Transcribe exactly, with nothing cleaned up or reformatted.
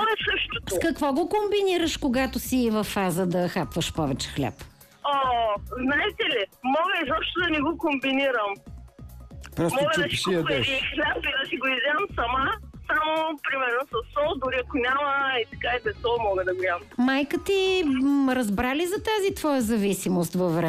е същото. С какво го комбинираш, когато си в фаза да хапваш повече хляб? О, знаете ли, мога изобщо да не го комбинирам. Просто Мога да чупиш си и купя ядеш. и хляб и да си го изям сама, само примерно с сол, дори ако няма и така и без сол мога да го ям. Майка ти м, разбра ли за тази твоя зависимост във време?